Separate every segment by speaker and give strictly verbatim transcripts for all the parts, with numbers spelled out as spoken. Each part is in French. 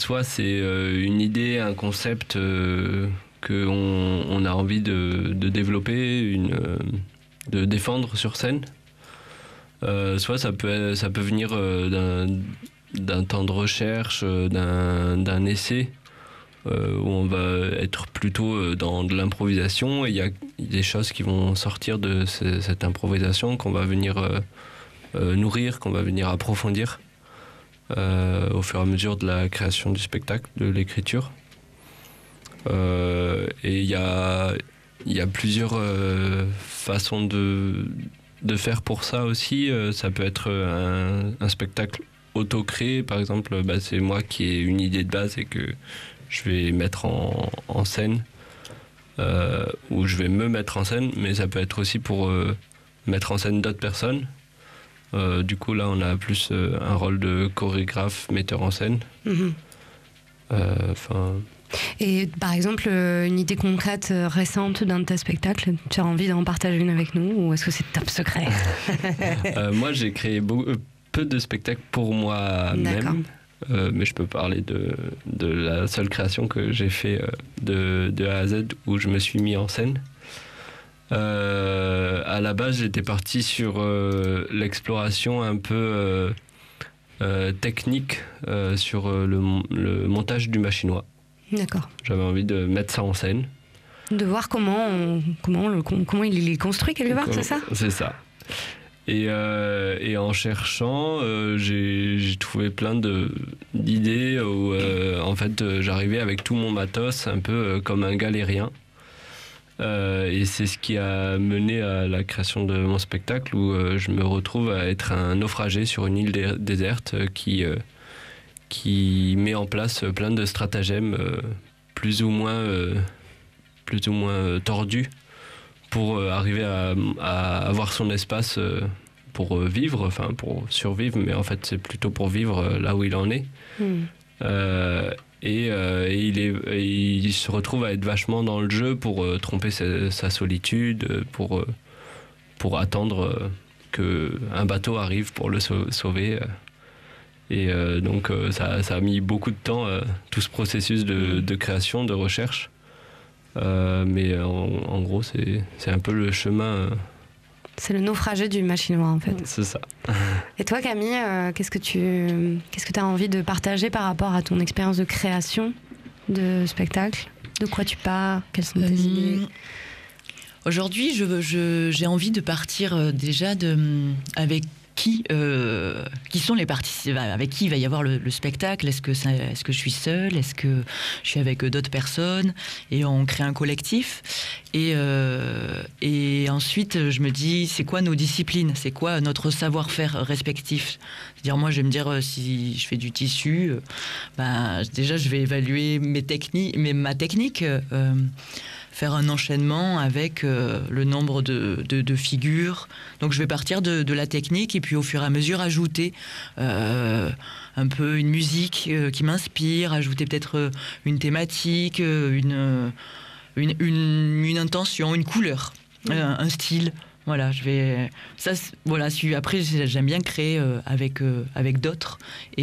Speaker 1: Soit c'est euh, une idée, un concept euh, qu'on on a envie de, de développer, une, euh, de défendre sur scène. Euh, soit ça peut, ça peut venir euh, d'un, d'un temps de recherche, euh, d'un, d'un essai, euh, où on va être plutôt dans de l'improvisation. Et il y a des choses qui vont sortir de ce, cette improvisation qu'on va venir euh, euh, nourrir, qu'on va venir approfondir. Euh, au fur et à mesure de la création du spectacle, de l'écriture. Euh, et il y a, y a plusieurs euh, façons de, de faire pour ça aussi. Euh, ça peut être un, un spectacle auto-créé, par exemple, bah, c'est moi qui ai une idée de base et que je vais mettre en, en scène, euh, ou je vais me mettre en scène, mais ça peut être aussi pour euh, mettre en scène d'autres personnes. Euh, du coup, là, on a plus euh, un rôle de chorégraphe, metteur en scène. Mmh. Euh,
Speaker 2: Et par exemple, une idée concrète euh, récente d'un de tes spectacles, tu as envie d'en partager une avec nous ou est-ce que c'est top secret?
Speaker 1: euh, Moi, j'ai créé beaucoup, peu de spectacles pour moi-même, euh, mais je peux parler de, de la seule création que j'ai fait euh, de, de A à Z où je me suis mis en scène. Euh, à la base, j'étais parti sur euh, l'exploration un peu euh, euh, technique euh, sur euh, le, le montage du machinois.
Speaker 2: D'accord.
Speaker 1: J'avais envie de mettre ça en scène.
Speaker 2: De voir comment, on, comment, le, comment il est construit quelque part, c'est ça?
Speaker 1: C'est ça. Et, euh, et en cherchant, euh, j'ai, j'ai trouvé plein de, d'idées où euh, en fait, j'arrivais avec tout mon matos, un peu euh, comme un galérien. Euh, et c'est ce qui a mené à la création de mon spectacle où euh, je me retrouve à être un naufragé sur une île dé- déserte euh, qui, euh, qui met en place plein de stratagèmes euh, plus ou moins, euh, plus ou moins euh, tordus pour euh, arriver à, à avoir son espace euh, pour euh, vivre, enfin pour survivre, mais en fait c'est plutôt pour vivre euh, là où il en est. Mmh. Euh, Et, euh, et, il est, et il se retrouve à être vachement dans le jeu pour euh, tromper sa, sa solitude, pour, euh, pour attendre euh, qu'un bateau arrive pour le sauver. Et euh, donc euh, ça, ça a mis beaucoup de temps, euh, tout ce processus de, de création, de recherche. Euh, mais en, en gros, c'est, c'est un peu le chemin... Euh,
Speaker 2: C'est le naufragé du machinois, en fait.
Speaker 1: C'est ça.
Speaker 2: Et toi, Camille, euh, qu'est-ce que tu qu'est-ce que tu as envie de partager par rapport à ton expérience de création de spectacle? De quoi tu pars? Quelles sont tes euh, idées?
Speaker 3: Aujourd'hui, je, je, j'ai envie de partir déjà de, avec qui, euh, qui sont les participants, avec qui il va y avoir le, le spectacle. Est-ce que, ça, est-ce que je suis seule? Est-ce que je suis avec d'autres personnes? Et on crée un collectif. Et, euh, et ensuite, je me dis, c'est quoi nos disciplines? C'est quoi notre savoir-faire respectif? C'est-à-dire, moi, je vais me dire, si je fais du tissu, ben, déjà, je vais évaluer mes techniques, mes, ma technique. Euh, faire un enchaînement avec euh, le nombre de, de, de figures. Donc je vais partir de, de la technique et puis au fur et à mesure ajouter euh, un peu une musique euh, qui m'inspire, ajouter peut-être euh, une thématique, euh, une, une, une, une intention, une couleur, mmh. euh, un style. Voilà, je vais. Ça, voilà. Après, j'aime bien créer euh, avec euh, avec d'autres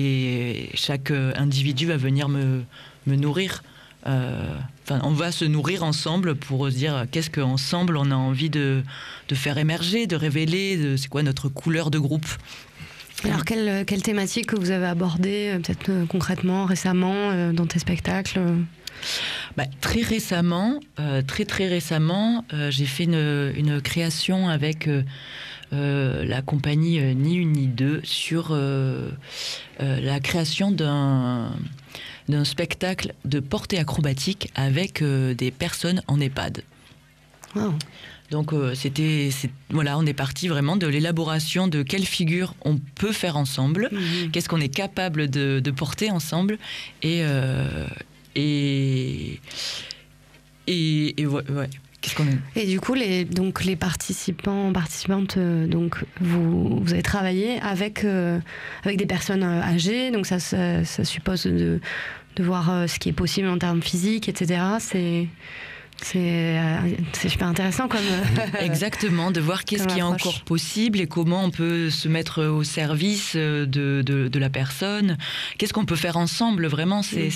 Speaker 3: et chaque euh, individu va venir me me nourrir. Euh, enfin, on va se nourrir ensemble pour se dire qu'est-ce qu'ensemble on a envie de, de faire émerger, de révéler, de, c'est quoi notre couleur de groupe.
Speaker 2: Alors, quelle, quelle thématique que vous avez abordée, peut-être euh, concrètement, récemment, euh, dans tes spectacles?
Speaker 3: Bah, très récemment, euh, très très récemment, euh, j'ai fait une, une création avec euh, euh, la compagnie euh, Ni Une Ni Deux sur euh, euh, la création d'un d'un spectacle de portée acrobatique avec euh, des personnes en EHPAD.
Speaker 2: Wow.
Speaker 3: Donc euh, c'était, c'est, voilà, on est parti vraiment de l'élaboration de quelles figures on peut faire ensemble, mmh. qu'est-ce qu'on est capable de, de porter ensemble, et euh, et et, et ouais. ouais. Qu'est-ce qu'on est...
Speaker 2: Et du coup, les, donc, les participants, participantes, euh, donc, vous, vous avez travaillé avec, euh, avec des personnes euh, âgées, donc ça, ça, ça suppose de, de voir euh, ce qui est possible en termes physiques, et cetera. C'est, C'est, euh, c'est super intéressant comme...
Speaker 3: Exactement, de voir qu'est-ce qui est
Speaker 2: approche.
Speaker 3: encore possible et comment on peut se mettre au service de, de, de la personne. Qu'est-ce qu'on peut faire ensemble, vraiment, c'est,